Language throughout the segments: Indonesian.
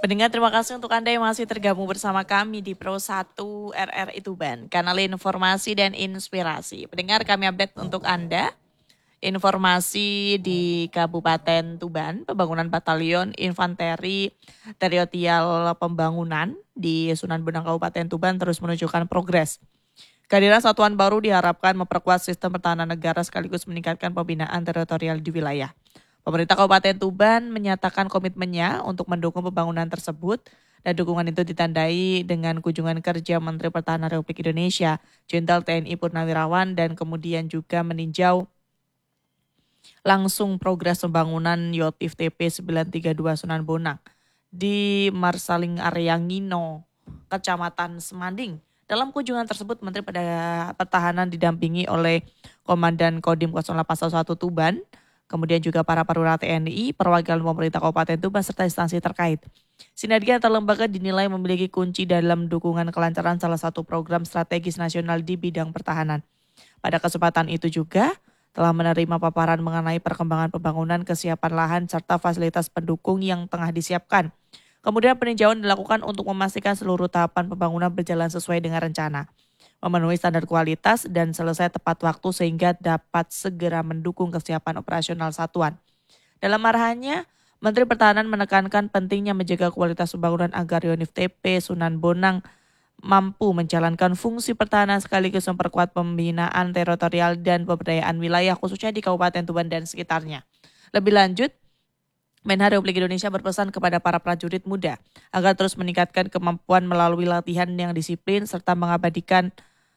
Pendengar, terima kasih untuk Anda yang masih tergabung bersama kami di Pro 1 RRI Tuban, kanal informasi dan inspirasi. Pendengar, kami update untuk Anda informasi di Kabupaten Tuban, pembangunan Batalion Infanteri Teritorial Pembangunan di Sunan Bonang Kabupaten Tuban terus menunjukkan progres. Kehadiran satuan baru diharapkan memperkuat sistem pertahanan negara sekaligus meningkatkan pembinaan teritorial di wilayah. Pemerintah Kabupaten Tuban menyatakan komitmennya untuk mendukung pembangunan tersebut dan dukungan itu ditandai dengan kunjungan kerja Menteri Pertahanan Republik Indonesia, Jenderal TNI Purnawirawan, dan kemudian juga meninjau langsung progres pembangunan YOTIF TP 932 Sunan Bonang di Marsaling Aryangino, Kecamatan Semanding. Dalam kunjungan tersebut, Menteri Pertahanan didampingi oleh Komandan Kodim 0811 Tuban, kemudian juga para perwira TNI, perwakilan pemerintah Kabupaten Tuban, serta instansi terkait. Sinergi antar lembaga dinilai memiliki kunci dalam dukungan kelancaran salah satu program strategis nasional di bidang pertahanan. Pada kesempatan itu juga telah menerima paparan mengenai perkembangan pembangunan, kesiapan lahan, serta fasilitas pendukung yang tengah disiapkan. Kemudian peninjauan dilakukan untuk memastikan seluruh tahapan pembangunan berjalan sesuai dengan rencana, memenuhi standar kualitas dan selesai tepat waktu sehingga dapat segera mendukung kesiapan operasional satuan. Dalam arahannya, Menteri Pertahanan menekankan pentingnya menjaga kualitas pembangunan agar YONIF TP Sunan Bonang mampu menjalankan fungsi pertahanan sekaligus memperkuat pembinaan teritorial dan pemberdayaan wilayah khususnya di Kabupaten Tuban dan sekitarnya. Lebih lanjut, Menhan Republik Indonesia berpesan kepada para prajurit muda agar terus meningkatkan kemampuan melalui latihan yang disiplin serta mengabdikan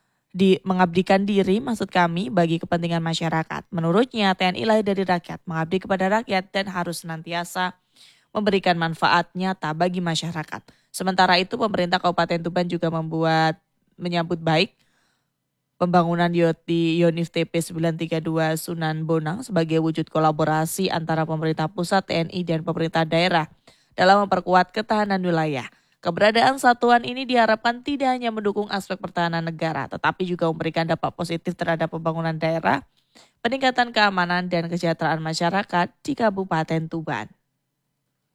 diri bagi kepentingan masyarakat. Menurutnya, TNI lahir dari rakyat, mengabdi kepada rakyat dan harus senantiasa memberikan manfaat nyata bagi masyarakat. Sementara itu, pemerintah Kabupaten Tuban juga menyambut baik pembangunan YONIF TP 932 Sunan Bonang sebagai wujud kolaborasi antara pemerintah pusat, TNI, dan pemerintah daerah dalam memperkuat ketahanan wilayah. Keberadaan satuan ini diharapkan tidak hanya mendukung aspek pertahanan negara, tetapi juga memberikan dampak positif terhadap pembangunan daerah, peningkatan keamanan dan kesejahteraan masyarakat di Kabupaten Tuban.